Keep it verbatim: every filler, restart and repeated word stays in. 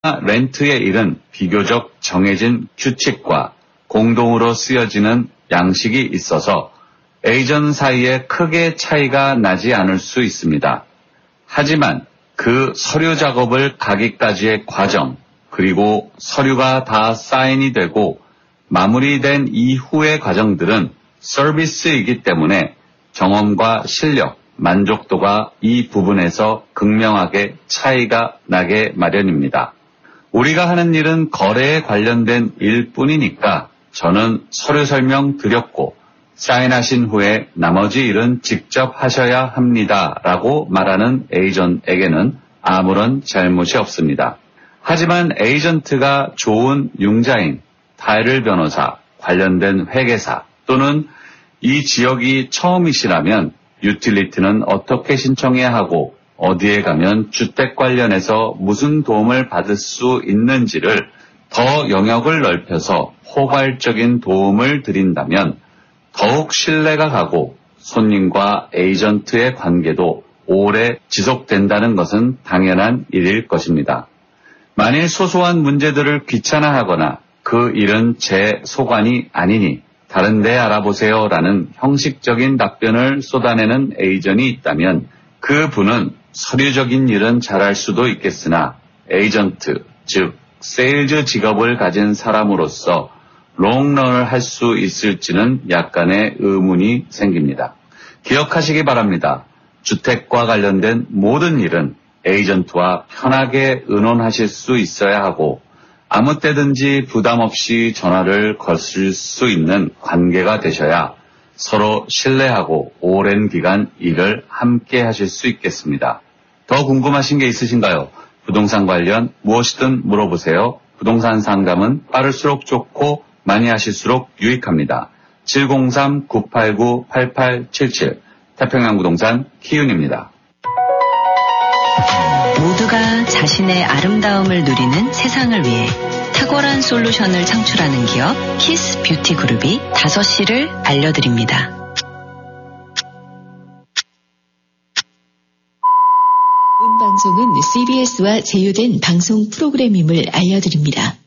렌트의 일은 비교적 정해진 규칙과 공동으로 쓰여지는 양식이 있어서 에이전 사이에 크게 차이가 나지 않을 수 있습니다. 하지만 그 서류 작업을 가기까지의 과정, 그리고 서류가 다 사인이 되고 마무리된 이후의 과정들은 서비스이기 때문에 경험과 실력, 만족도가 이 부분에서 극명하게 차이가 나게 마련입니다. 우리가 하는 일은 거래에 관련된 일뿐이니까 저는 서류 설명 드렸고 사인하신 후에 나머지 일은 직접 하셔야 합니다. 라고 말하는 에이전트에게는 아무런 잘못이 없습니다. 하지만 에이전트가 좋은 융자인, 타이틀 변호사, 관련된 회계사 또는 이 지역이 처음이시라면 유틸리티는 어떻게 신청해야 하고 어디에 가면 주택 관련해서 무슨 도움을 받을 수 있는지를 더 영역을 넓혀서 포괄적인 도움을 드린다면 더욱 신뢰가 가고 손님과 에이전트의 관계도 오래 지속된다는 것은 당연한 일일 것입니다. 만일 소소한 문제들을 귀찮아하거나 그 일은 제 소관이 아니니 다른 데 알아보세요 라는 형식적인 답변을 쏟아내는 에이전이 있다면 그 분은 서류적인 일은 잘할 수도 있겠으나 에이전트, 즉 세일즈 직업을 가진 사람으로서 롱런을 할 수 있을지는 약간의 의문이 생깁니다. 기억하시기 바랍니다. 주택과 관련된 모든 일은 에이전트와 편하게 의논하실 수 있어야 하고 아무 때든지 부담 없이 전화를 거실 수 있는 관계가 되셔야 서로 신뢰하고 오랜 기간 일을 함께 하실 수 있겠습니다. 더 궁금하신 게 있으신가요? 부동산 관련 무엇이든 물어보세요. 부동산 상담은 빠를수록 좋고 많이 하실수록 유익합니다. 칠공삼 구팔구 팔팔칠칠 태평양 부동산 키윤입니다. 모두가 자신의 아름다움을 누리는 세상을 위해 탁월한 솔루션을 창출하는 기업 키스 뷰티 그룹이 다섯 시를 알려드립니다. 본 방송은 씨비에스와 제휴된 방송 프로그램임을 알려드립니다.